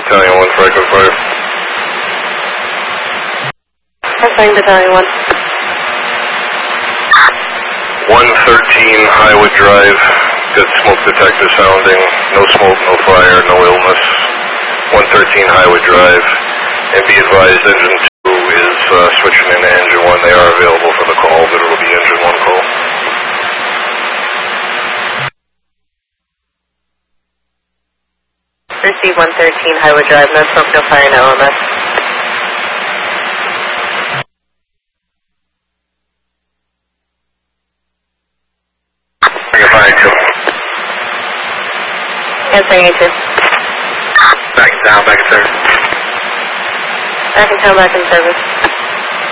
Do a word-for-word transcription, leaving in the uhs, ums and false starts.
Battalion one, Franklin Fire. Franklin Battalion one. one thirteen Highwood Drive, good smoke detector sounding, no smoke, no fire, no illness. one thirteen Highwood Drive, and be advised engine two is uh, switching into engine one. They are available for the call, but it will be engine one call. Receive one thirteen Highwood Drive, no smoke, no fire, no illness. Answering A two. Back in town, back in service. Back in town, back in service.